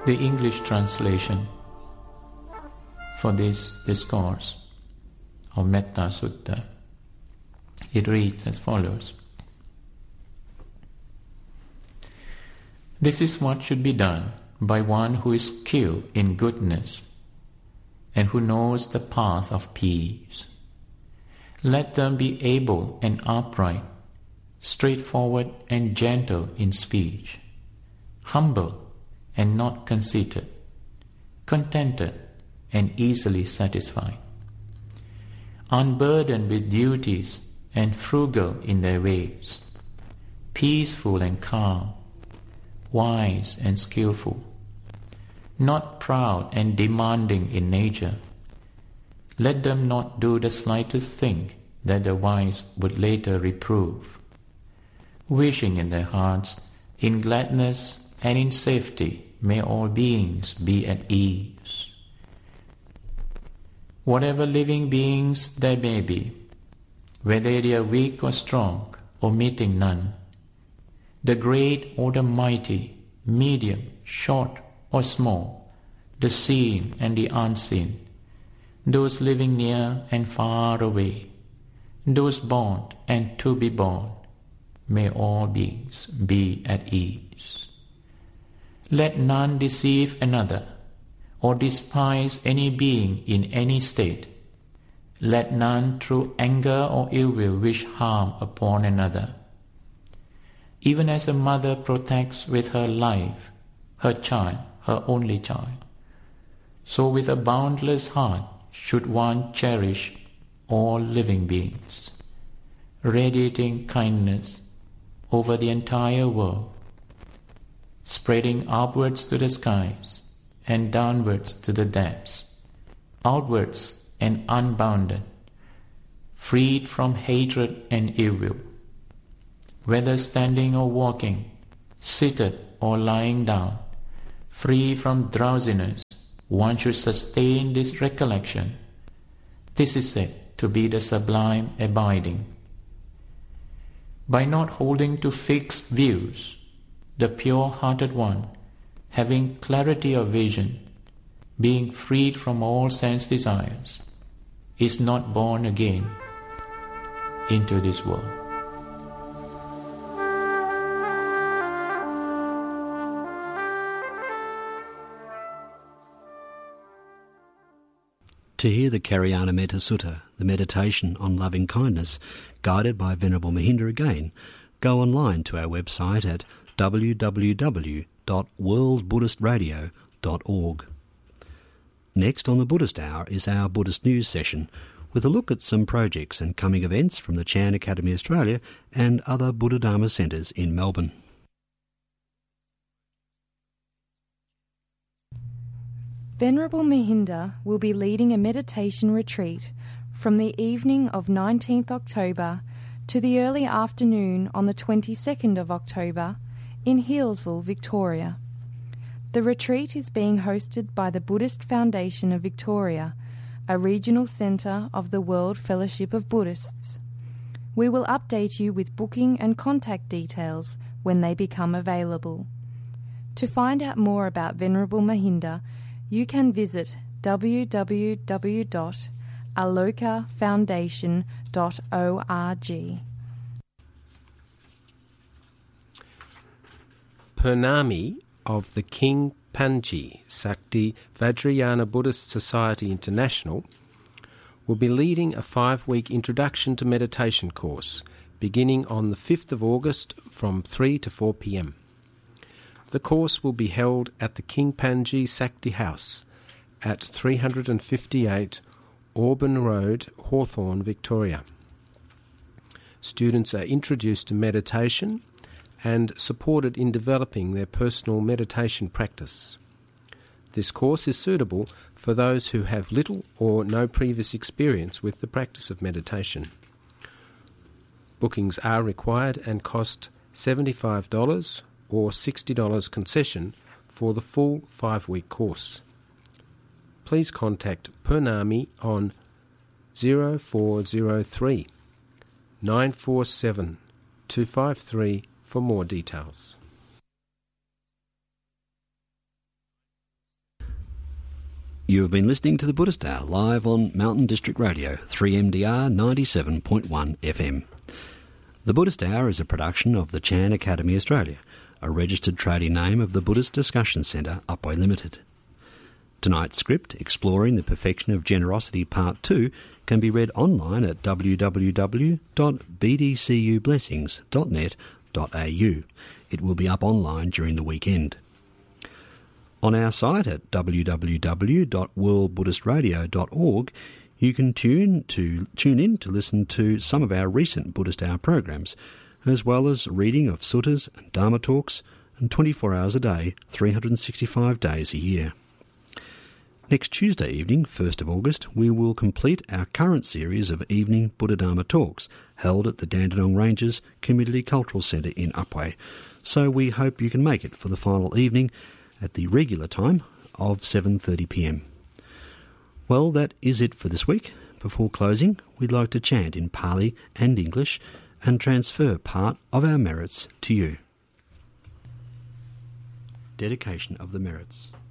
The English translation for this discourse of Metta Sutta, it reads as follows. This is what should be done by one who is skilled in goodness and who knows the path of peace. Let them be able and upright, straightforward and gentle in speech, humble and not conceited, contented and easily satisfied, unburdened with duties and frugal in their ways, peaceful and calm, wise and skillful, not proud and demanding in nature. Let them not do the slightest thing that the wise would later reprove, wishing in their hearts, in gladness and in safety, may all beings be at ease. Whatever living beings there may be, whether they are weak or strong, omitting none, the great or the mighty, medium, short or small, the seen and the unseen, those living near and far away, those born and to be born, may all beings be at ease. Let none deceive another, or despise any being in any state. Let none through anger or ill will wish harm upon another. Even as a mother protects with her life her child, her only child, so with a boundless heart should one cherish all living beings, radiating kindness over the entire world, spreading upwards to the skies and downwards to the depths, outwards and unbounded, freed from hatred and ill will. Whether standing or walking, seated or lying down, free from drowsiness, one should sustain this recollection. This is said to be the sublime abiding. By not holding to fixed views, the pure-hearted one, having clarity of vision, being freed from all sense desires, is not born again into this world. To hear the Karyana Metta Sutta, the meditation on loving kindness, guided by Venerable Mahinda again, go online to our website at www.worldbuddhistradio.org. Next on the Buddhist Hour is our Buddhist News session, with a look at some projects and coming events from the Chan Academy Australia and other Buddha Dharma centres in Melbourne. Venerable Mahinda will be leading a meditation retreat from the evening of 19th October to the early afternoon on the 22nd of October in Healesville, Victoria. The retreat is being hosted by the Buddhist Foundation of Victoria, a regional centre of the World Fellowship of Buddhists. We will update you with booking and contact details when they become available. To find out more about Venerable Mahinda, you can visit www.alokafoundation.org. Purnami of the King Panji Sakti Vajrayana Buddhist Society International will be leading a 5-week introduction to meditation course beginning on the 5th of August from 3 to 4 p.m. The course will be held at the King Panji Sakti House at 358 Auburn Road, Hawthorne, Victoria. Students are introduced to meditation and supported in developing their personal meditation practice. This course is suitable for those who have little or no previous experience with the practice of meditation. Bookings are required and cost $75 or $60 concession for the full 5-week course. Please contact Purnami on 0403 947 253 for more details. You have been listening to the Buddhist Hour live on Mountain District Radio, 3MDR 97.1 FM. The Buddhist Hour is a production of the Chan Academy Australia, a registered trading name of the Buddhist Discussion Centre, Upwey Limited. Tonight's script, Exploring the Perfection of Generosity Part 2, can be read online at www.bdcublessings.net.au. It will be up online during the weekend. On our site at www.worldbuddhistradio.org, you can tune in to listen to some of our recent Buddhist Hour programs, as well as reading of suttas and Dharma talks, and 24 hours a day, 365 days a year. Next Tuesday evening, 1st of August, we will complete our current series of evening Buddha Dharma talks held at the Dandenong Ranges Community Cultural Centre in Upwey, so we hope you can make it for the final evening at the regular time of 7:30pm. Well, that is it for this week. Before closing, we'd like to chant in Pali and English and transfer part of our merits to you. Dedication of the merits.